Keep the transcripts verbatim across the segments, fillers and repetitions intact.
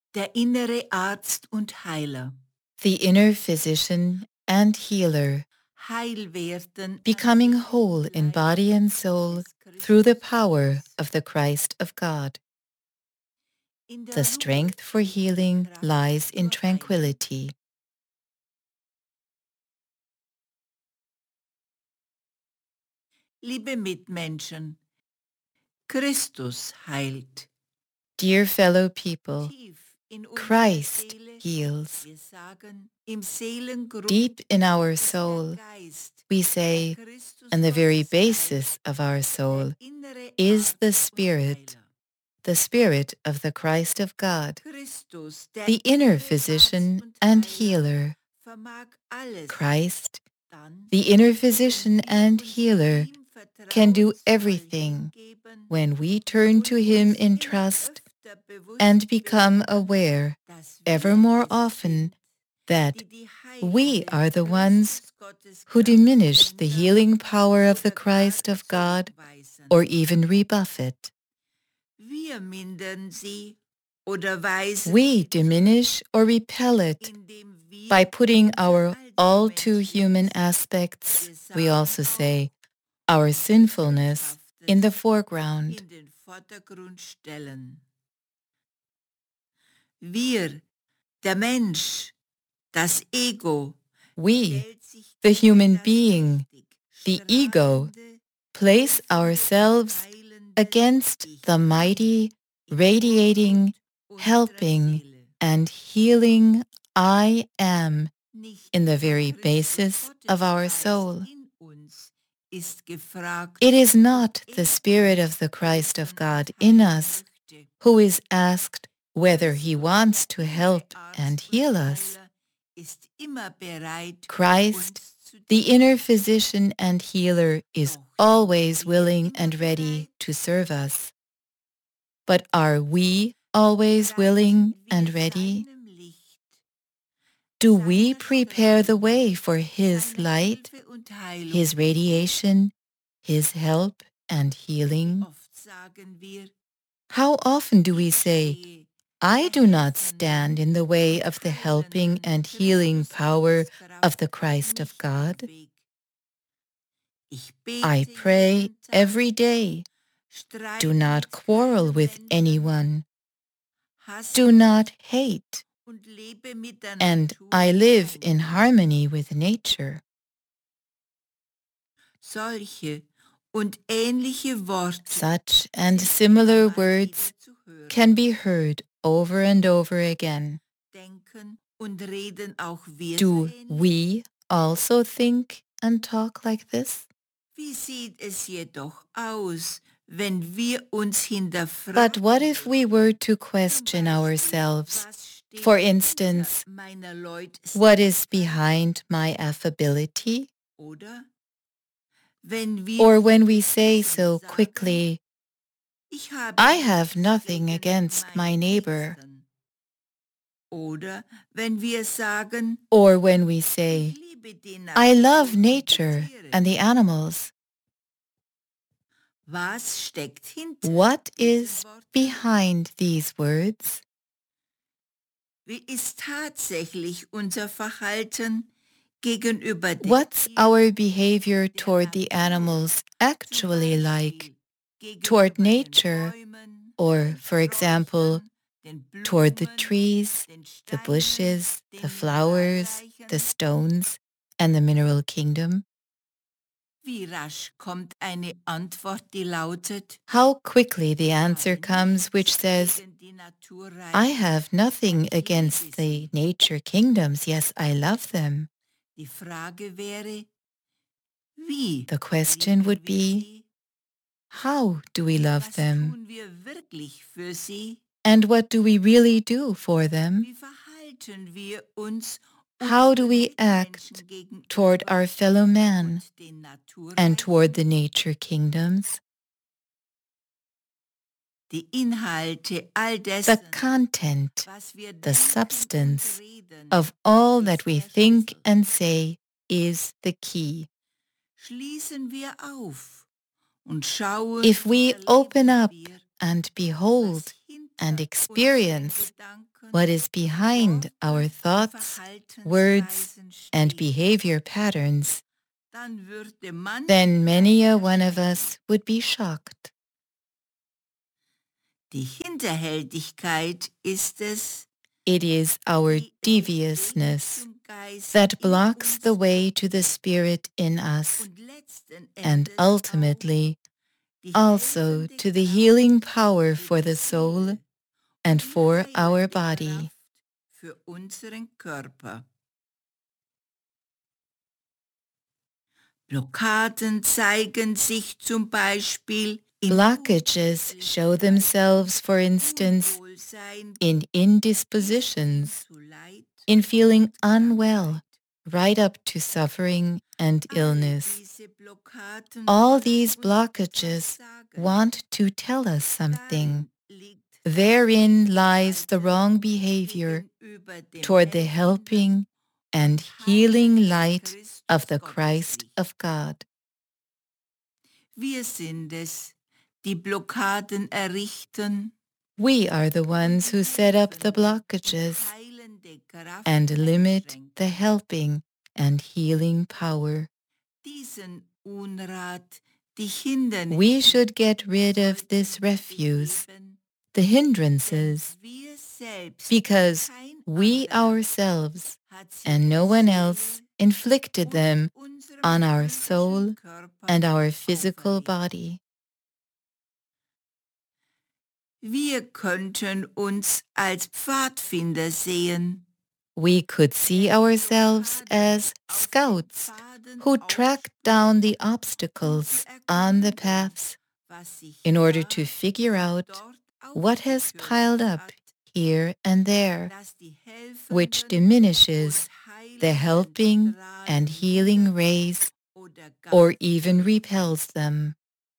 Der innere Arzt und Heiler. The inner physician and healer, Heil werden becoming whole in body and soul through the power of the Christ of God. The strength for healing lies in tranquility. Liebe Mitmenschen, Christus heilt. Dear fellow people, Tief in unserer Christ Seele, heals. wir sagen, im Seelengrund Deep in our ist der soul, Geist, we der say, Christus and the very Gottes heilt, basis of our soul der innere is the Arzt und Spirit, Heiler. the Spirit of the Christ of God, Christus, der the inner innere physician Arzt und and Heiler, healer. vermag alles. Christ, Dann, the inner wenn physician wir and uns healer, ihm can do vertrauensvoll everything hingeben when we turn to und Him uns in immer trust öfter bewusst and become werden, aware dass ever wir more es often sind, that die die we heilende are the ones Christus Gottes who Kraft diminish the verhindern healing power of the oder gar Christ of God zurückweisen. or even rebuff it. Wir mindern sie oder weisen We sie diminish or repel zurück, it indem wir by putting unser our all too human alltägliches, aspects, wir we sagen also say, auch our sinfulness, in the sündhaftes foreground. in den Vordergrund stellen. Wir, der Mensch, das Ego, We, stellt sich the gegen human das being, mächtig the ego, strahlende, place offene und ourselves heilende against Ich the mighty, in radiating, Urgrund unserer helping, Seele. and healing I am Nicht in the der very Christus basis of Gottes our Geist soul. in uns ist gefragt, It is und not the er Spirit uns of the Christ of helfen und God in heilen us möchte. who is asked whether He Christus, wants der to innere help Arzt and und heal us. Heiler, ist immer bereit, Christ, uns zu the dienen. inner physician and healer, is Doch sind always wir willing immer and ready bereit? to serve us. But are we always willing Bereiten and wir ready? seinem Licht, Do we seiner prepare the Streuung, way for His seiner light, Hilfe und Heilung His zur radiation, His help and Wie healing? oft sagen wir, How often do we ich say, stehe I der do not helfenden stand in the way und of the helping heilenden and healing Christus power Gottes of the Kraft auf Christ of mich God? im Weg. Ich I bete pray jeden Tag, every day. Do streite not mit quarrel keinem with Menschen, anyone. hasse Do not hate. und lebe mit der And Natur I in live in Harmonie. harmony with nature. Solche und ähnliche Worte Such and sind similar immer mal words wieder zu hören. can be heard over and over again. Denken und reden auch wir so Do ähnlich? we also think and talk like this? Wie sieht es jedoch aus, wenn wir uns hinterfragen? But what if we were to Zum question Beispiel, ourselves? was steht For hinter instance, meiner what is Leutselichkeit? behind my affability? Oder wenn wir Or when we unterdessen say so sagen, quickly, ich habe I have nichts nothing gegen against my meinen neighbor. Nächsten. Oder wenn wir sagen, Or when we ich say, liebe die I Natur love und die nature Tiere. and the animals. Was steckt hinter What diesen is Worten? behind these words? Wie ist tatsächlich unser Verhalten gegenüber den What's our Tieren, behavior der toward the Natur, animals zum actually like? Beispiel Toward gegenüber den nature, Bäumen, or, den for example, Sträuchern, den toward the Blumen, trees, den the Steinen, bushes, the den flowers, the Mineralreichen? stones, and the mineral kingdom? Wie rasch kommt eine Antwort, die lautet, How quickly the ich answer habe comes which nichts says, gegen die I Naturreiche, have ja, nothing ich liebe against the sie. nature kingdoms. Yes, I love them. Die Frage wäre, wie The question lieben would wir be, sie? how do we love Was them? tun wir wirklich für sie? And what do we really do for them? Wie verhalten wir uns How do unseren we act Mitmenschen toward gegenüber our fellow man und den and toward the Naturreichen? nature kingdoms? Die Inhalte all The dessen, content, was wir the denken und substance reden, of all that ist we der think Schlüssel. and say is the key. Schließen wir auf und schauen If und we open erleben up wir, and was behold and hinter unseren experience Gedanken what is behind our thoughts, words, and behavior patterns, then many a one of us would be shocked. Die Hinterhältigkeit ist es, It is our deviousness that blocks the way to the Spirit in us, and ultimately also to the healing power for the soul and for our body. für unseren Körper. Blockaden zeigen sich zum Beispiel in Blockages show themselves, for instance, in indispositions, in feeling unwell, right up to suffering and illness. All these blockages want to tell us something. Therein lies the wrong behavior toward the helping and healing light of the Christ of God. Wir sind es, die Blockaden errichten. We are the ones who set up the blockages and limit the helping and healing power. Diesen Unrat, die Hindernisse, We should get rid of this refuse, the hindrances, because we ourselves and no one else inflicted them on our soul and our physical body. Wir könnten uns als Pfadfinder sehen. We could see ourselves as scouts who track down the obstacles on the paths in order to figure out what has piled up here and there, which diminishes the helping and healing rays or even repels them.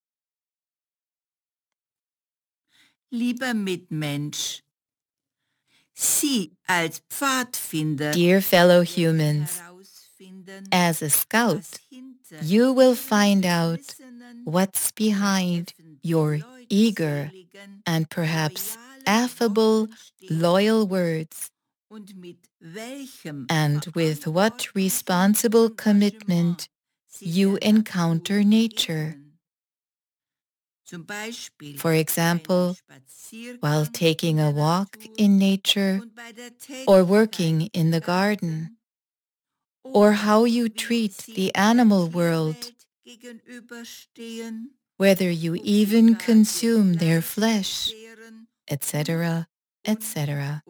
Lieber Mitmensch, Sie als Pfadfinder, Dear fellow humans, as a scout, you will find out what's behind your eager and perhaps affable, loyal words, and with what responsible commitment you encounter nature. For example, while taking a walk in nature or working in the garden, or how you treat the animal world, whether you even consume their flesh, et cetera, et cetera.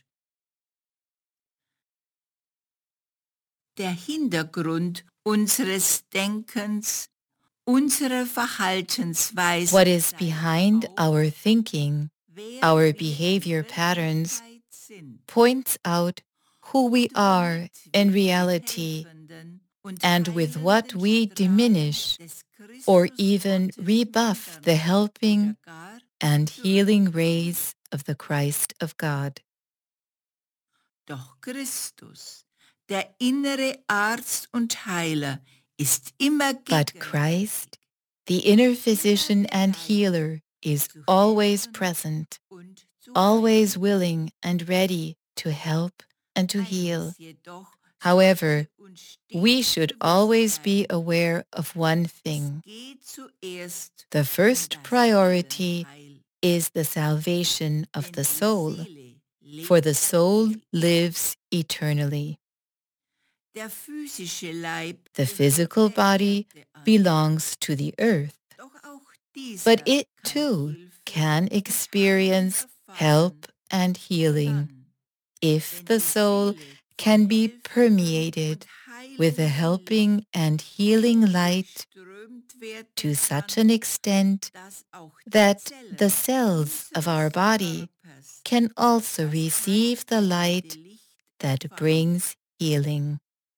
Der Hintergrund unseres Denkens, unserer Verhaltensweise, What is behind our thinking, our behavior patterns, points out who we are in reality, and with what we diminish or even rebuff the helping and healing rays of the Christ of God. Doch Christus, der innere Arzt und Heiler, ist immer But Christ, the inner physician and healer, is always present, always willing and ready to help and to heal. However, we should always be aware of one thing. The first priority is the salvation of the soul, for the soul lives eternally. The physical body belongs to the earth, but it too can experience help and healing if the soul can be permeated with the helping and healing light to such an extent that the cells of our body can also receive the light that brings healing.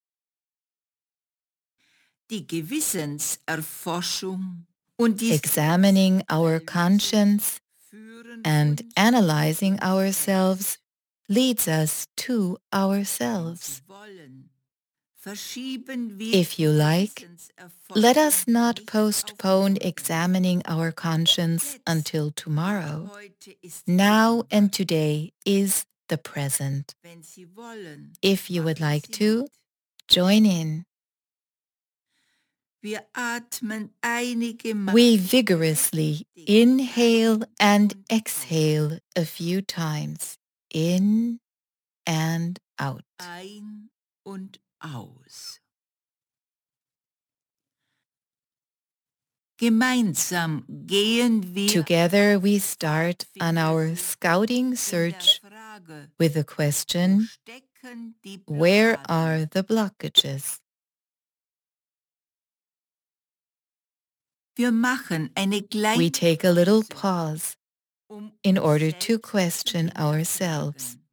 Examining our conscience and analyzing ourselves leads us to ourselves. If you like, let us not postpone examining our conscience until tomorrow. Now and today is the present. Wenn Sie wollen, If you would machen like Sie to, mit. join in. Wir atmen einige Mal We vigorously dick inhale ein and und exhale a few times. In and out. ein und aus. Gemeinsam gehen wir Together we start on our scouting search with the question, where are the blockages? Wir machen eine kleine We take a little Pause, pause um in uns order to selbst zu question ourselves. hinterfragen.